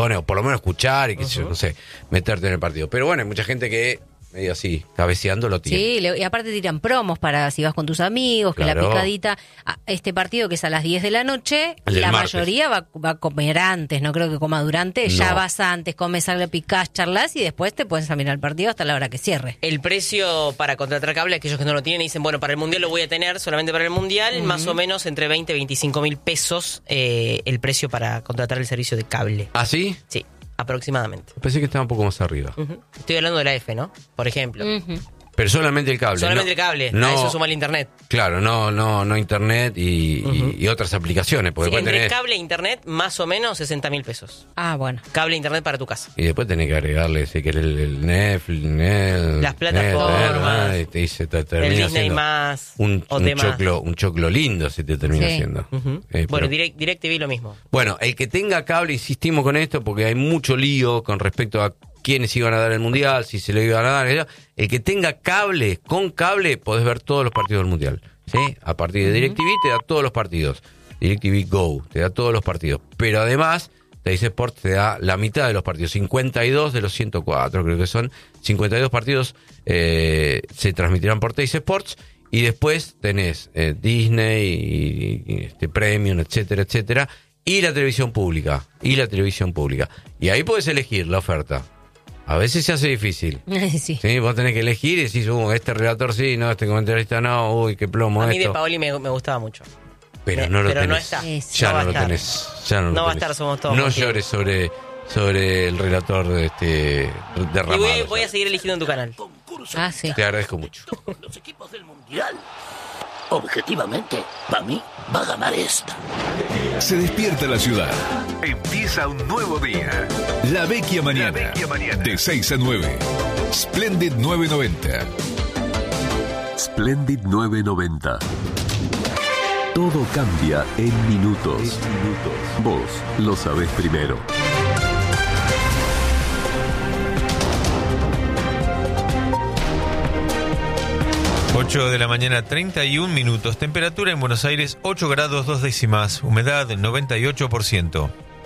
o por lo menos escuchar y qué sé yo, no sé, meterte en el partido. Pero bueno, hay mucha gente que medio así, cabeceando lo tiene. Sí, y aparte tiran promos para si vas con tus amigos, que Claro. la picadita, este partido que es a las 10 de la noche, El del la martes. mayoría va a comer antes, no creo que coma durante, ya No. vas antes, comes algo, picás, charlas y después te puedes mirar el partido hasta la hora que cierre. El precio para contratar cable, aquellos que no lo tienen y dicen, bueno, para el Mundial lo voy a tener, solamente para el Mundial, más o menos entre 20 y 25 mil pesos el precio para contratar el servicio de cable. ¿Ah, sí? Sí, aproximadamente. Pensé que estaba un poco más arriba. Estoy hablando de la F, ¿no? Por ejemplo. Pero solamente el cable. Solamente no, el cable, no, a eso suma el internet. Claro, no internet y otras aplicaciones. Porque Sí, después entre tenés, cable e internet, más o menos 60 mil pesos. Ah, bueno. Cable e internet para tu casa. y después tenés que agregarle, si querés, el Netflix, Las plataformas, y te dice, te El termina Disney siendo más, un demás. choclo lindo se te termina Sí. haciendo. Bueno, pero- DirecTV lo mismo. Bueno, el que tenga cable, insistimos con esto porque hay mucho lío con respecto a quiénes iban a dar el Mundial, si se le iban a dar. El que tenga cable, con cable, podés ver todos los partidos del Mundial. ¿Sí? A partir de DirecTV te da todos los partidos. DirecTV Go te da todos los partidos. Pero además, Teis Sports te da la mitad de los partidos. 52 de los 104, creo que son. 52 partidos se transmitirán por Teis Sports. Y después tenés Disney y Premium, etcétera, etcétera. Y la televisión pública. Y ahí podés elegir la oferta. A veces se hace difícil. Sí. Sí, vos tenés que elegir y decís, este relator sí, no, este comentarista no, uy, qué plomo A mí esto. de Paoli me gustaba mucho. Pero no lo pero no tenés. está. Eso. Ya No va no lo a estar. tenés. Ya no lo No va a tenés. estar, somos todos No contigo. llores sobre el relator de Y derramado. voy a seguir eligiendo en tu canal. Ah, sí. Te agradezco mucho. Los equipos del Mundial. Objetivamente, para mí, va a ganar esta. Se despierta la ciudad. Empieza un nuevo día. La Vecchia Mañana. De 6 a 9. Splendid 990. Splendid 990. Todo cambia en minutos. Vos lo sabés primero. Ocho de la mañana, 31 minutos. Temperatura en Buenos Aires, 8 grados 2 décimas. Humedad, 98%.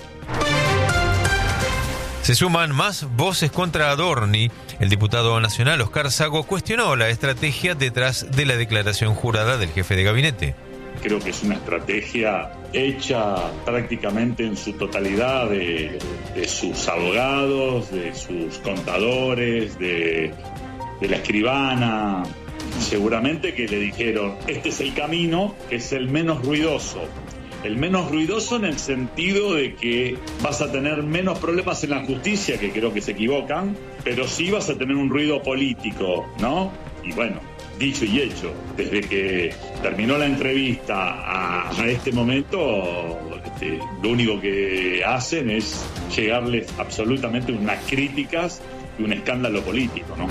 Se suman más voces contra Adorni. El diputado nacional Oscar Sago cuestionó la estrategia detrás de la declaración jurada del jefe de gabinete. Creo que es una estrategia hecha prácticamente en su totalidad de sus abogados, de sus contadores, de la escribana. Seguramente que le dijeron, este es el camino que es el menos ruidoso. El menos ruidoso en el sentido de que vas a tener menos problemas en la justicia, que creo que se equivocan, pero sí vas a tener un ruido político, ¿no? Y bueno, dicho y hecho, desde que terminó la entrevista a este momento, lo único que hacen es llegarles absolutamente unas críticas y un escándalo político, ¿no?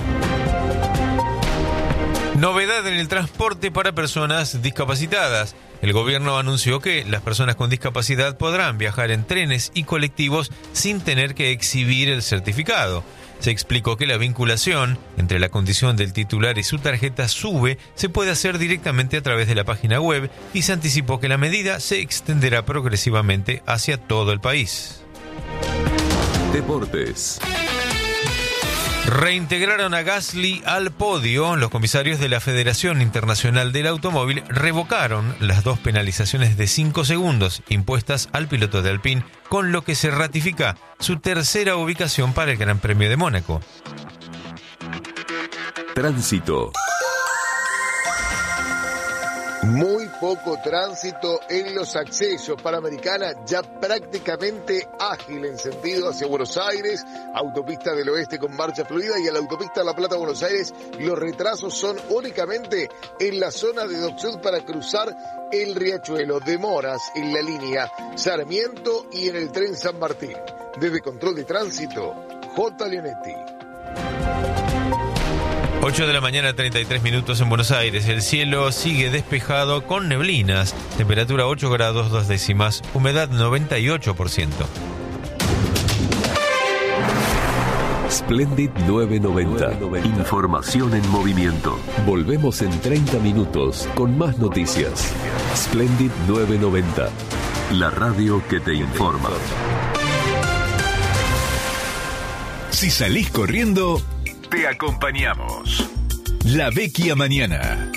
Novedad en el transporte para personas discapacitadas. El gobierno anunció que las personas con discapacidad podrán viajar en trenes y colectivos sin tener que exhibir el certificado. Se explicó que la vinculación entre la condición del titular y su tarjeta SUBE se puede hacer directamente a través de la página web y se anticipó que la medida se extenderá progresivamente hacia todo el país. Deportes. Reintegraron a Gasly al podio. Los comisarios de la Federación Internacional del Automóvil revocaron las 2 penalizaciones de 5 segundos impuestas al piloto de Alpine, con lo que se ratifica su tercera ubicación para el Gran Premio de Mónaco. Tránsito. Muy poco tránsito en los accesos. Panamericana ya prácticamente ágil en sentido hacia Buenos Aires, autopista del oeste con marcha fluida, y a la autopista La Plata-Buenos Aires los retrasos son únicamente en la zona de Dock Sud para cruzar el Riachuelo. Demoras en la línea Sarmiento y en el tren San Martín. Desde Control de Tránsito, J. Leonetti. 8 de la mañana, 33 minutos en Buenos Aires. El cielo sigue despejado con neblinas. Temperatura 8 grados 2 décimas. Humedad 98%. Splendid 990. Información en movimiento. Volvemos en 30 minutos con más noticias. Splendid 990. La radio que te informa. Si salís corriendo, te acompañamos. La Vecchia Mañana.